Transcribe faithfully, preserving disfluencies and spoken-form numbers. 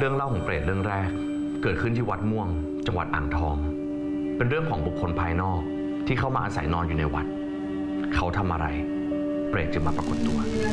เรื่องเล่าของเปรตเรื่องแรกเกิดขึ้นที่วัดม่วงจังหวัดอ่างทองเป็นเรื่องของบุคคลภายนอกที่เข้ามาอาศัยนอนอยู่ในวัดเขาทำอะไรเปรตจึงมาปรากฏตัว